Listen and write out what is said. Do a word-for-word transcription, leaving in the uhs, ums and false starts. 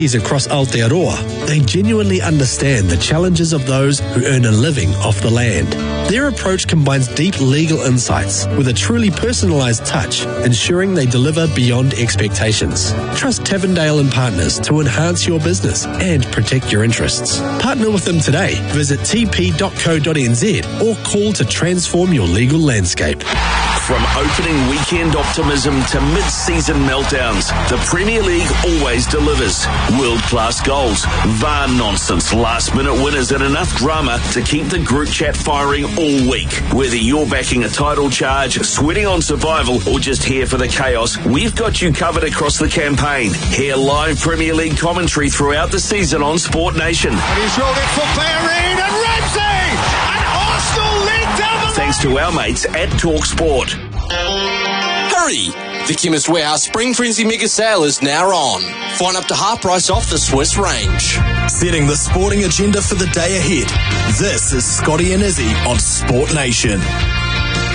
across Aotearoa, they genuinely understand the challenges of those who earn a living off the land. Their approach combines deep legal insights with a truly personalised touch, ensuring they deliver beyond expectations. Trust Tavendale and Partners to enhance your business and protect your interests. Partner with them today. Visit t p dot co dot n z or call to transform your legal landscape. From opening weekend optimism to mid-season meltdowns, the Premier League always delivers. World-class goals, V A R nonsense, last-minute winners and enough drama to keep the group chat firing all week. Whether you're backing a title charge, sweating on survival or just here for the chaos, we've got you covered across the campaign. Hear live Premier League commentary throughout the season on Sport Nation. And he's rolled it for Bellerin and Ramsey! And Arsenal lead down the Thanks to our mates at Talk Sport. Hurry! The Chemist Warehouse Spring Frenzy Mega Sale is now on. Find up to half price off the Swiss range. Setting the sporting agenda for the day ahead. This is Scotty and Izzy on Sport Nation.